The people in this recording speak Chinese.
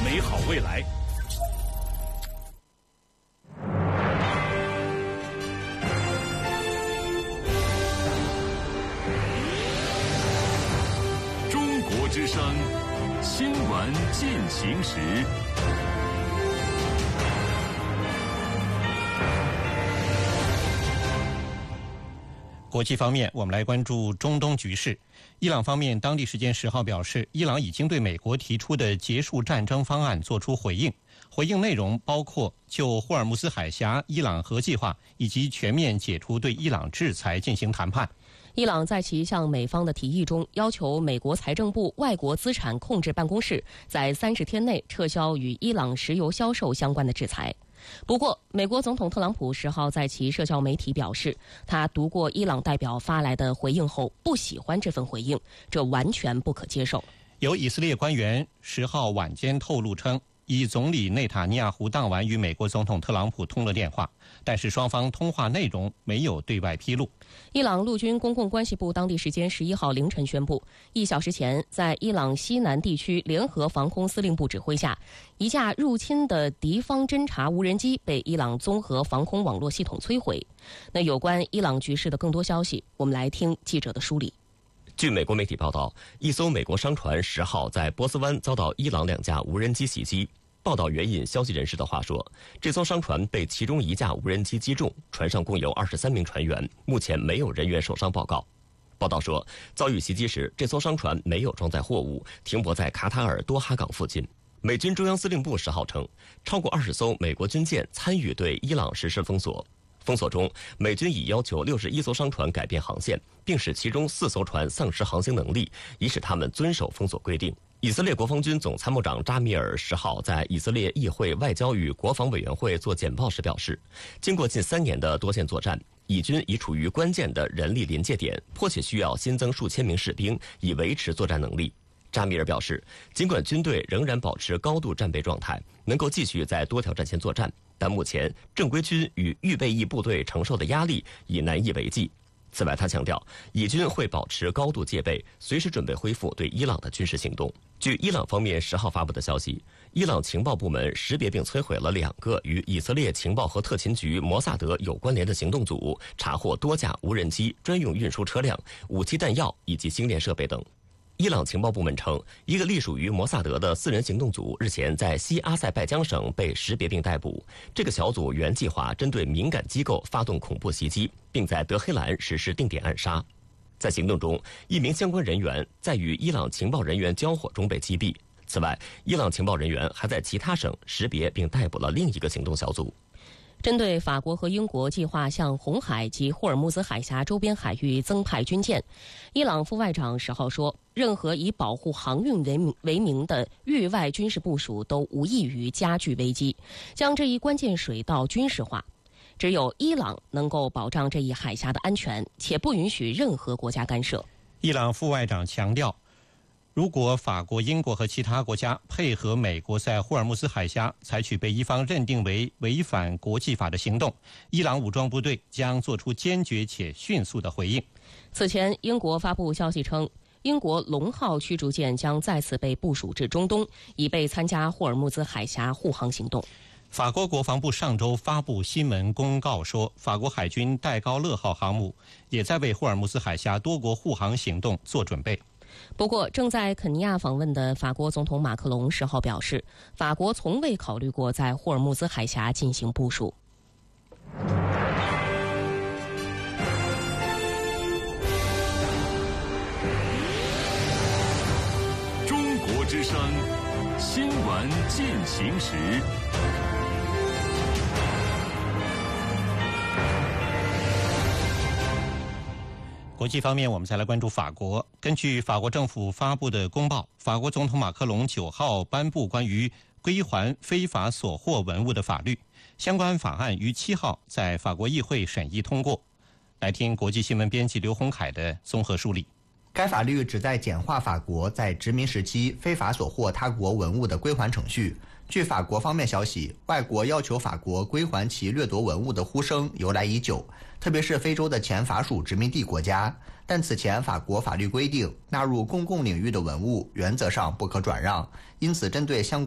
美好未来。中国之声新闻进行时。 国际方面，我们来关注中东局势。伊朗方面当地时间10号表示，伊朗已经对美国提出的结束战争方案作出回应。回应内容包括就霍尔木兹海峡伊朗核计划以及全面解除对伊朗制裁进行谈判。 伊朗在其向美方的提议中，要求美国财政部外国资产控制办公室在30天内撤销与伊朗石油销售相关的制裁。不过，美国总统特朗普10号在其社交媒体表示，他读过伊朗代表发来的回应后，不喜欢这份回应，这完全不可接受。 有以色列官员10号晚间透露称，以总理内塔尼亚胡当晚与美国总统特朗普通了电话，但是双方通话内容没有对外披露。 伊朗陆军公共关系部当地时间11号凌晨宣布，1小时前，在伊朗西南地区联合防空司令部指挥下，一架入侵的敌方侦察无人机被伊朗综合防空网络系统摧毁。那有关伊朗局势的更多消息，我们来听记者的梳理。 据美国媒体报道，一艘美国商船10号在波斯湾遭到伊朗2架无人机袭击。报道援引消息人士的话说，这艘商船被其中1架无人机击中，船上共有23名船员，目前没有人员受伤报告。报道说，遭遇袭击时，这艘商船没有装载货物，停泊在卡塔尔多哈港附近。美军中央司令部10号称，超过20艘美国军舰参与对伊朗实施封锁。封锁中，美军已要求61艘商船改变航线，并使其中4艘船丧失航行能力，以使他们遵守封锁规定。以色列国防军总参谋长扎米尔10号在以色列议会外交与国防委员会做简报时表示，经过近3年的多线作战，以军已处于关键的人力临界点，迫切需要新增数千名士兵以维持作战能力。扎米尔表示，尽管军队仍然保持高度战备状态，能够继续在多条战线作战，但目前正规军与预备役部队承受的压力已难以为继。此外，他强调，以军会保持高度戒备，随时准备恢复对伊朗的军事行动。据伊朗方面10号发布的消息，伊朗情报部门识别并摧毁了2个与以色列情报和特勤局摩萨德有关联的行动组，查获多架无人机、专用运输车辆、武器弹药以及星链设备等。伊朗情报部门称，一个隶属于摩萨德的4人行动组日前在西阿塞拜疆省被识别并逮捕。这个小组原计划针对敏感机构发动恐怖袭击，并在德黑兰实施定点暗杀。在行动中，一名相关人员在与伊朗情报人员交火中被击毙。此外，伊朗情报人员还在其他省识别并逮捕了另一个行动小组。 针对法国和英国计划向红海及霍尔木兹海峡周边海域增派军舰，伊朗副外长10号说，任何以保护航运为名的域外军事部署都无异于加剧危机，将这一关键水道军事化。只有伊朗能够保障这一海峡的安全，且不允许任何国家干涉。 伊朗副外长强调，如果法国、英国和其他国家配合美国在霍尔木兹海峡采取被伊方认定为违反国际法的行动，伊朗武装部队将做出坚决且迅速的回应。 此前，英国发布消息称，英国龙号驱逐舰将再次被部署至中东，以备参加霍尔木兹海峡护航行动。 法国国防部上周发布新闻公告说，法国海军戴高乐号航母也在为霍尔木兹海峡多国护航行动做准备。 不过，正在肯尼亚访问的法国总统马克龙10号表示，法国从未考虑过在霍尔木兹海峡进行部署。 中国之声新闻进行时。 国际方面，我们再来关注法国。根据法国政府发布的公报，法国总统马克龙9号颁布关于归还非法所获文物的法律，相关法案于7号在法国议会审议通过。来听国际新闻编辑刘洪凯的综合梳理。 该法律旨在简化法国在殖民时期非法所获他国文物的归还程序。据法国方面消息，外国要求法国归还其掠夺文物的呼声由来已久，特别是非洲的前法属殖民地国家。但此前法国法律规定，纳入公共领域的文物原则上不可转让，因此针对相关